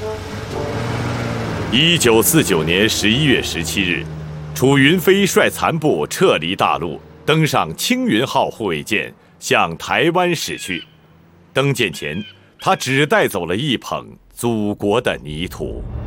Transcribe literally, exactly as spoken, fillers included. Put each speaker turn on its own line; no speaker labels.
一九四九年十一月十七日，楚云飞率残部撤离大陆，登上青云号护卫舰，向台湾驶去。登舰前，他只带走了一捧祖国的泥土。